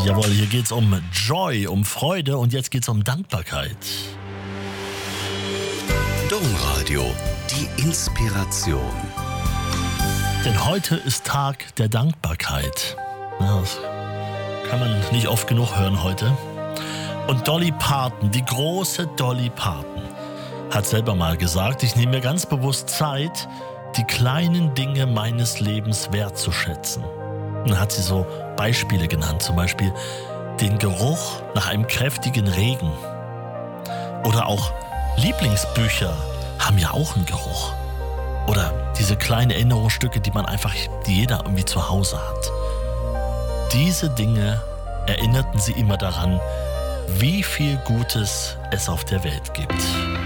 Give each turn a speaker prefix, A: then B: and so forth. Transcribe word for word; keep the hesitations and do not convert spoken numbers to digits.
A: Jawohl, hier geht's um Joy, um Freude und jetzt geht's um Dankbarkeit.
B: Domradio, die Inspiration.
A: Denn heute ist Tag der Dankbarkeit. Ja, das kann man nicht oft genug hören heute. Und Dolly Parton, die große Dolly Parton, hat selber mal gesagt, ich nehme mir ganz bewusst Zeit, die kleinen Dinge meines Lebens wertzuschätzen. Und dann hat sie so Beispiele genannt, zum Beispiel den Geruch nach einem kräftigen Regen. Oder auch Lieblingsbücher haben ja auch einen Geruch. Oder diese kleinen Erinnerungsstücke, die man einfach, die jeder irgendwie zu Hause hat. Diese Dinge erinnerten sie immer daran, wie viel Gutes es auf der Welt gibt.